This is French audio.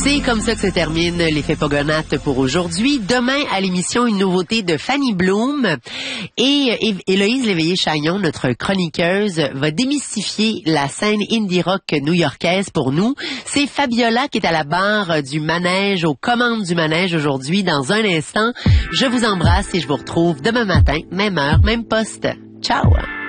C'est comme ça que se termine l'effet Pogonate pour aujourd'hui. Demain, à l'émission, une nouveauté de Fanny Bloom. Et Héloïse Léveillé-Chagnon, notre chroniqueuse, va démystifier la scène indie rock new-yorkaise pour nous. C'est Fabiola qui est à la barre du manège, aux commandes du manège aujourd'hui. Dans un instant, je vous embrasse et je vous retrouve demain matin, même heure, même poste. Ciao!